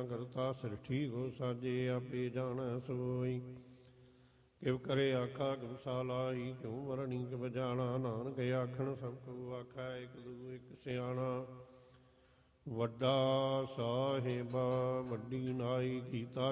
ਰਚਨਾ ਕਰਤਾ ਸ੍ਰਿਸ਼ਟੀ ਕੋ ਸਾਜੇ, ਆਪੇ ਜਾਣੈ ਸੋਈ। ਕਿਵ ਕਰੇ ਆਖਾ ਕਿਵ ਸਾਲਾਈ, ਕਿਉ ਵਰਣੀ ਕਿਵ ਜਾਣਾ। ਨਾਨਕ ਆਖਣ ਸਭ ਕੋ ਆਖੈ, ਇਕ ਦੂ ਇਕ ਸਿਆਣਾ। ਵੱਡਾ ਸਾਹਿਬਾ ਵੱਡੀ ਨਾਈ, ਕੀਤਾ